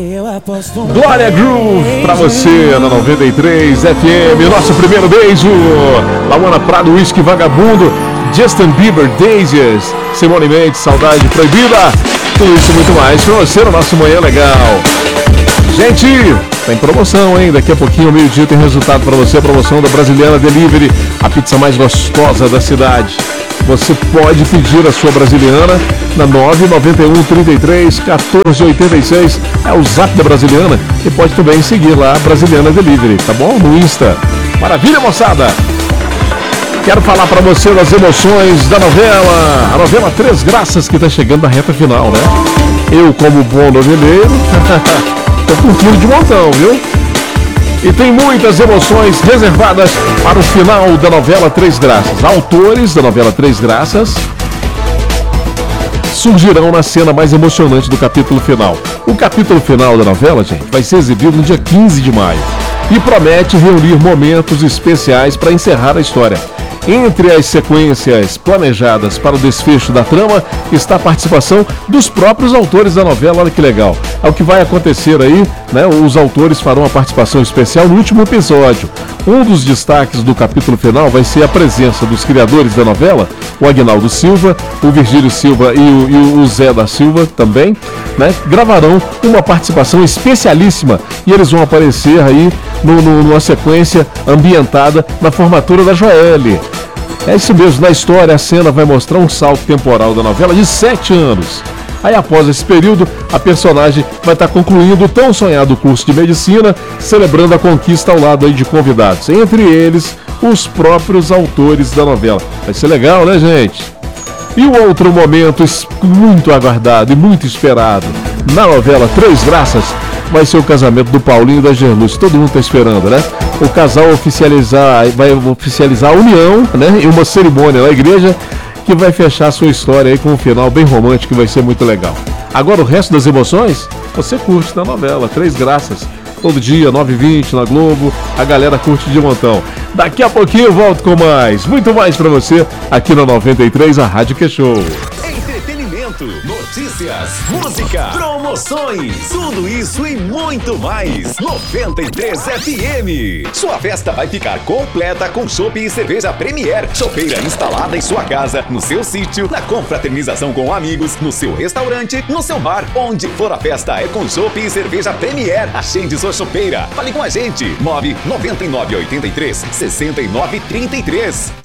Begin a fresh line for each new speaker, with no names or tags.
Glória Groove pra você na 93 FM. Nosso primeiro beijo. Lauana Prado, Whisky Vagabundo, Justin Bieber, Daisies, Simone Mendes, Saudade Proibida. Tudo isso e muito mais pra você no nosso Manhã Legal. Gente, tem promoção, hein? Daqui a pouquinho, ao meio-dia, tem resultado pra você. A promoção da Brasiliana Delivery, a pizza mais gostosa da cidade. Você pode pedir a sua brasiliana na 991 33 14 86. É o zap da Brasiliana. E pode também seguir lá a Brasiliana Delivery, tá bom? No Insta. Maravilha, moçada! Quero falar pra você das emoções da novela. A novela Três Graças, que tá chegando na reta final, né? Eu, como bom noveleiro, tô curtindo de montão, viu? E tem muitas emoções reservadas para o final da novela Três Graças. Autores da novela Três Graças surgirão na cena mais emocionante do capítulo final. O capítulo final da novela, gente, vai ser exibido no dia 15 de maio e promete reunir momentos especiais para encerrar a história. Entre as sequências planejadas para o desfecho da trama está a participação dos próprios autores da novela. Olha que legal. É o que vai acontecer aí, né? Os autores farão uma participação especial no último episódio. Um dos destaques do capítulo final vai ser a presença dos criadores da novela, o Aguinaldo Silva, o Virgílio Silva e o Zé da Silva também, né? Gravarão uma participação especialíssima e eles vão aparecer aí numa sequência ambientada na formatura da Joelle. É isso mesmo, na história a cena vai mostrar um salto temporal da novela de 7 anos. Aí após esse período, a personagem vai estar concluindo o tão sonhado curso de medicina, celebrando a conquista ao lado aí de convidados, entre eles os próprios autores da novela. Vai ser legal, né, gente? E o outro momento muito aguardado e muito esperado na novela Três Graças vai ser o casamento do Paulinho e da Gerluz. Todo mundo está esperando, né? O casal vai oficializar a união, né? Em uma cerimônia na igreja que vai fechar a sua história aí com um final bem romântico, que vai ser muito legal. Agora o resto das emoções, você curte na novela Três Graças. Todo dia, 9h20 na Globo, a galera curte de montão. Daqui a pouquinho eu volto com mais, muito mais pra você aqui na 93, a Rádio Que Show.
Entretenimento, notícias, música, promoções, tudo isso e muito mais. 93 FM. Sua festa vai ficar completa com chopp e cerveja Premier. Chopeira instalada em sua casa, no seu sítio, na confraternização com amigos, no seu restaurante, no seu bar. Onde for a festa é com chopp e cerveja Premier. Agende sua chopeira. Fale com a gente. 99983 6933.